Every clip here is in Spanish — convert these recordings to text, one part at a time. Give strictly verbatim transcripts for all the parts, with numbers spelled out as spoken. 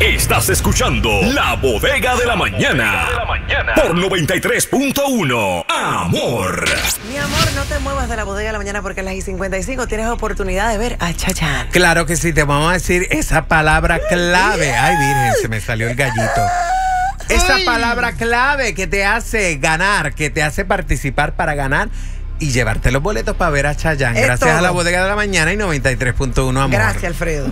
Estás escuchando La Bodega de la Mañana por noventa y tres punto uno. Amor. Mi amor, no te muevas de La Bodega de la Mañana porque a las y cincuenta y cinco tienes oportunidad de ver a Chayanne. Claro que sí, te vamos a decir esa palabra clave. Ay, virgen, se me salió el gallito. Esa palabra clave que te hace ganar, que te hace participar para ganar y llevarte los boletos para ver a Chayanne. Es Gracias todo. a La Bodega de la Mañana y noventa y tres punto uno, amor. Gracias, Alfredo.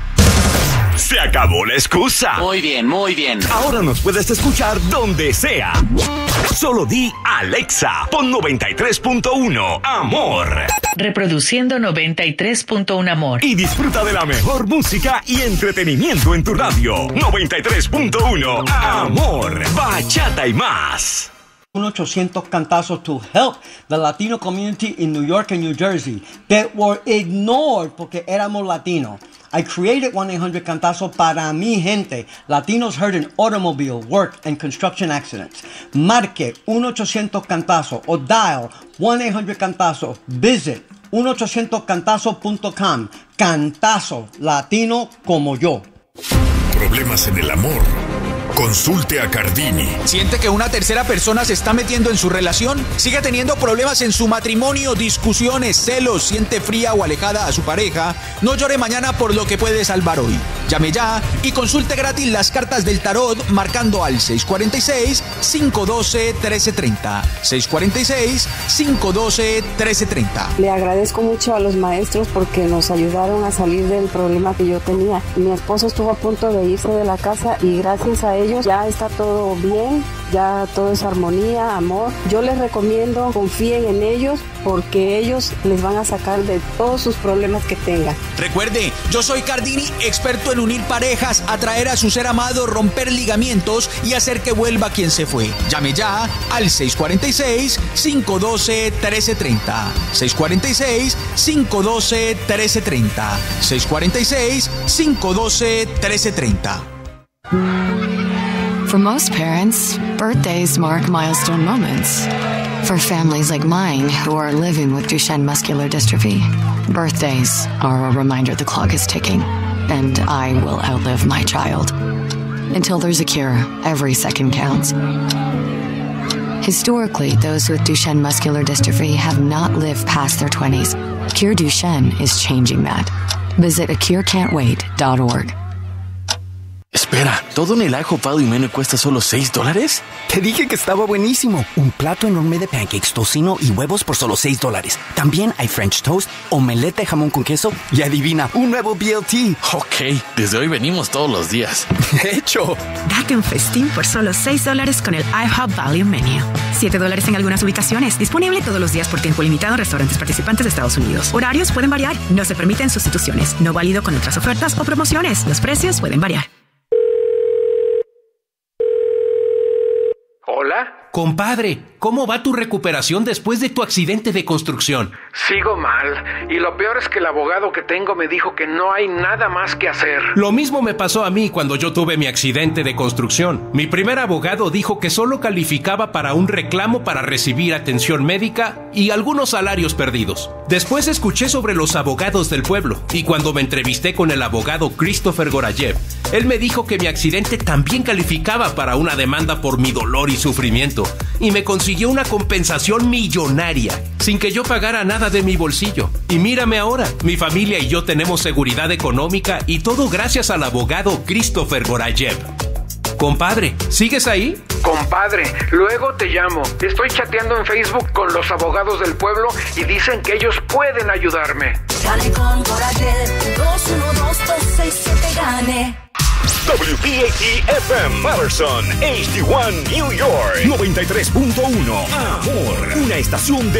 Se acabó la excusa. Muy bien, muy bien. Ahora nos puedes escuchar donde sea. Solo di Alexa, pon noventa y tres punto uno, Amor. Reproduciendo noventa y tres punto uno, Amor. Y disfruta de la mejor música y entretenimiento en tu radio. noventa y tres punto uno, Amor. Bachata y más. one ochocientos cantazos to help the Latino community in New York and New Jersey that were ignored porque éramos latinos. I created one eight hundred cantazos para mi gente, Latinos hurt in automobile, work, and construction accidents. Marque one ochocientos cantazos o dial one eight hundred cantazos. Visit one ochocientos cantazos punto com. Cantazo, latino como yo. Problemas en el amor. Consulte a Cardini. ¿Siente que una tercera persona se está metiendo en su relación? ¿Sigue teniendo problemas en su matrimonio, discusiones, celos, siente fría o alejada a su pareja? No llore mañana por lo que puede salvar hoy. Llame ya y consulte gratis las cartas del tarot marcando al seis cuatro seis, cinco uno dos, uno tres tres cero. seis cuatro seis, cinco uno dos, uno tres tres cero. Le agradezco mucho a los maestros porque nos ayudaron a salir del problema que yo tenía. Mi esposo estuvo a punto de irse de la casa y gracias a ellos ya está todo bien, ya todo es armonía, amor. Yo les recomiendo, confíen en ellos porque ellos les van a sacar de todos sus problemas que tengan. Recuerde, yo soy Cardini, experto en unir parejas, atraer a su ser amado, romper ligamientos y hacer que vuelva quien se fue. Llame ya al seis cuatro seis, cinco uno dos, uno tres tres cero. seis cuatro seis, cinco uno dos, uno tres tres cero. seis cuatro seis, cinco uno dos, uno tres tres cero. For most parents, birthdays mark milestone moments. For families like mine who are living with Duchenne muscular dystrophy, birthdays are a reminder the clock is ticking, and I will outlive my child. Until there's a cure, every second counts. Historically, those with Duchenne muscular dystrophy have not lived past their twenties. Cure Duchenne is changing that. Visit a cure can't wait dot org. Espera, ¿todo en el IHOP Value Menu cuesta solo seis dólares? Te dije que estaba buenísimo. Un plato enorme de pancakes, tocino y huevos por solo seis dólares. También hay French toast, omelette de jamón con queso y adivina, un nuevo B L T. Ok, desde hoy venimos todos los días. De hecho. Date un festín por solo seis dólares con el IHOP Value Menu. siete dólares en algunas ubicaciones. Disponible todos los días por tiempo limitado en restaurantes participantes de Estados Unidos. Horarios pueden variar. No se permiten sustituciones. No válido con otras ofertas o promociones. Los precios pueden variar. ¿Hola? Compadre, ¿cómo va tu recuperación después de tu accidente de construcción? Sigo mal, y lo peor es que el abogado que tengo me dijo que no hay nada más que hacer. Lo mismo me pasó a mí cuando yo tuve mi accidente de construcción. Mi primer abogado dijo que solo calificaba para un reclamo para recibir atención médica y algunos salarios perdidos. Después escuché sobre los abogados del pueblo, y cuando me entrevisté con el abogado Christopher Gorayev, él me dijo que mi accidente también calificaba para una demanda por mi dolor y sufrimiento, y me consiguió una compensación millonaria, sin que yo pagara nada de mi bolsillo. Y mírame ahora, mi familia y yo tenemos seguridad económica y todo gracias al abogado Christopher Gorayev. Compadre, ¿sigues ahí? Compadre, luego te llamo. Estoy chateando en Facebook con los abogados del pueblo y dicen que ellos pueden ayudarme. Gane con Gorayev, dos uno dos, dos seis siete, gane. W P A T F M Patterson, H D uno New York, noventa y tres punto uno, Amor, una estación de